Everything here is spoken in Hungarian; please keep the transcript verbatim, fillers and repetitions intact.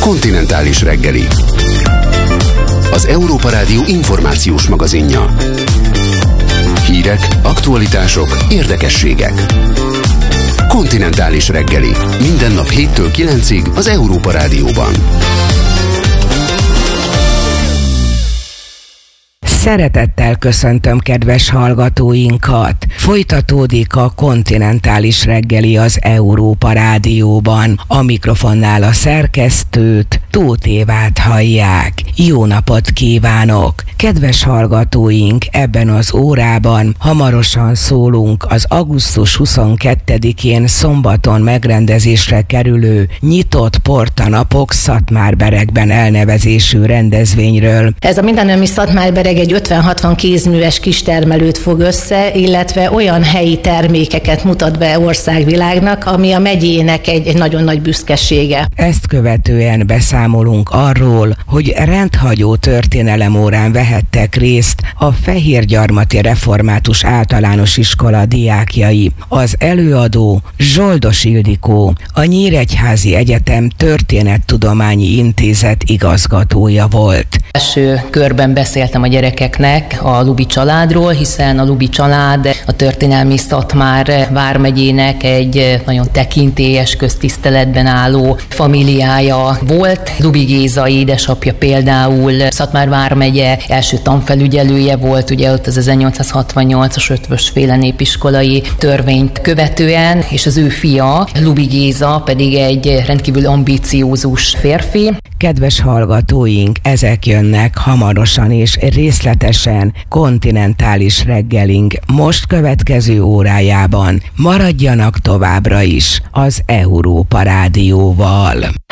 Kontinentális reggeli. Az Európa Rádió információs magazinja. Hírek, aktualitások, érdekességek. Kontinentális reggeli. Minden nap héttől kilencig az Európa Rádióban. Szeretettel köszöntöm kedves hallgatóinkat! Folytatódik a Kontinentális reggeli az Európa Rádióban. A mikrofonnál a szerkesztőt, Tóth Évát hallják. Jó napot kívánok! Kedves hallgatóink, ebben az órában hamarosan szólunk az augusztus huszonkettedikén szombaton megrendezésre kerülő Nyitott Portanapok Szatmárberegben elnevezésű rendezvényről. Ez a mindennemű Szatmárbereg egy ötven-hatvan kézműves kistermelőt fog össze, illetve olyan helyi termékeket mutat be országvilágnak, ami a megyének egy, egy nagyon nagy büszkesége. Ezt követően beszámolunk arról, hogy rendhagyó történelemórán vehettek részt a Fehérgyarmati Református Általános Iskola diákjai. Az előadó Zsoldos Ildikó, a Nyíregyházi Egyetem Történettudományi Intézet igazgatója volt. Első körben beszéltem a gyerekeknek a Lubi családról, hiszen a Lubi család a történelmi Szatmár vármegyének egy nagyon tekintélyes, köztiszteletben álló famíliája volt. Lubi Géza édesapja például Szatmár vármegye első tanfelügyelője volt, ugye ott az ezernyolcszázhatvannyolcas ötvösféle népiskolai törvényt követően, és az ő fia, Lubi Géza pedig egy rendkívül ambiciózus férfi. Kedves hallgatóink, ezek jönnek hamarosan és részletesen kontinentális reggelink most következő órájában. Maradjanak továbbra is az Európa Rádióval.